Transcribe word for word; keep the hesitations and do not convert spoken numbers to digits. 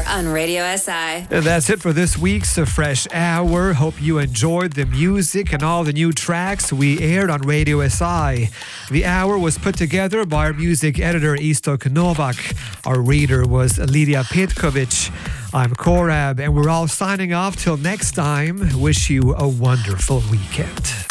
on Radio S I. And that's it for this week's Fresh Hour. Hope you enjoyed the music and all the new tracks we aired on Radio S I. The hour was put together by our music editor, Istok Novak. Our reader was Lydia Petkovic. I'm Korab, and we're all signing off till next time. Wish you a wonderful weekend.